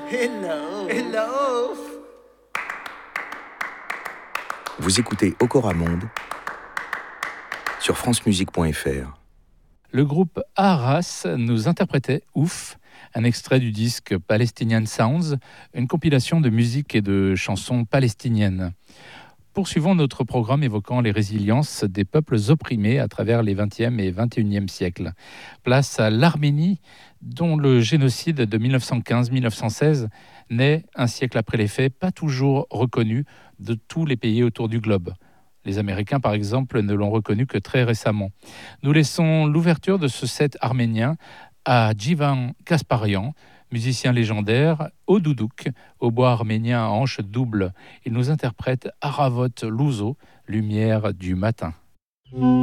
Hello. Hello. Vous écoutez Okora Monde sur francemusique.fr. Le groupe Arras nous interprétait Ouf, un extrait du disque Palestinian Sounds, une compilation de musique et de chansons palestiniennes. Poursuivons notre programme évoquant les résiliences des peuples opprimés à travers les 20e et 21e siècles. Place à l'Arménie, dont le génocide de 1915-1916 naît, un siècle après les faits, pas toujours reconnu de tous les pays autour du globe. Les Américains, par exemple, ne l'ont reconnu que très récemment. Nous laissons l'ouverture de ce set arménien à Djivan Kasparian, musicien légendaire, au doudouk, au bois arménien à hanches doubles. Il nous interprète Aravot Louzo, lumière du matin.